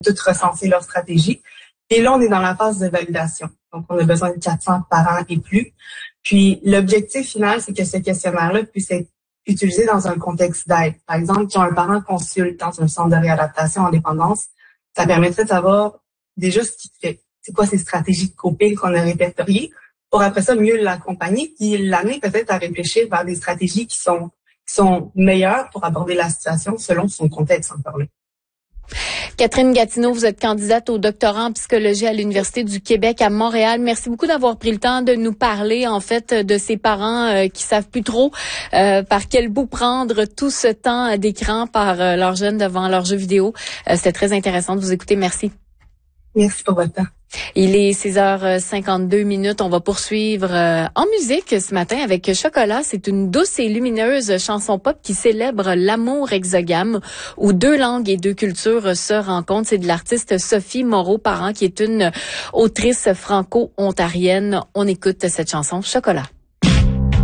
toutes recenser leur stratégie. Et là, on est dans la phase de validation. Donc, on a besoin de 400 parents et plus. Puis, l'objectif final, c'est que ce questionnaire-là puisse être utilisé dans un contexte d'aide. Par exemple, quand un parent consulte dans un centre de réadaptation en dépendance, ça permettrait de savoir déjà ce qu'il fait. C'est quoi ces stratégies de coping qu'on a répertoriées pour après ça mieux l'accompagner puis l'amener peut-être à réfléchir vers des stratégies qui sont meilleures pour aborder la situation selon son contexte encore là. Catherine Gatineau, vous êtes candidate au doctorat en psychologie à l'Université du Québec à Montréal. Merci beaucoup d'avoir pris le temps de nous parler, en fait, de ces parents qui savent plus trop par quel bout prendre tout ce temps d'écran par leurs jeunes devant leurs jeux vidéo. C'était très intéressant de vous écouter. Merci. Merci pour votre temps. Il est 6h52. On va poursuivre en musique ce matin avec Chocolat. C'est une douce et lumineuse chanson pop qui célèbre l'amour exogame où deux langues et deux cultures se rencontrent. C'est de l'artiste Sophie Moreau-Parent qui est une autrice franco-ontarienne. On écoute cette chanson Chocolat.